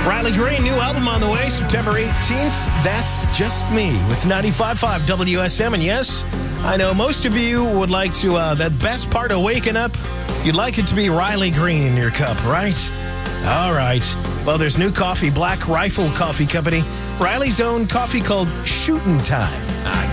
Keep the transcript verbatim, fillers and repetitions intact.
Riley Green, new album on the way, September eighteenth. That's Just Me with ninety-five point five W S M. And yes, I know most of you would like to, uh, that best part of waking up, you'd like it to be Riley Green in your cup, right? All right. Well, there's new coffee, Black Rifle Coffee Company. Riley's own coffee called Shootin' Time. I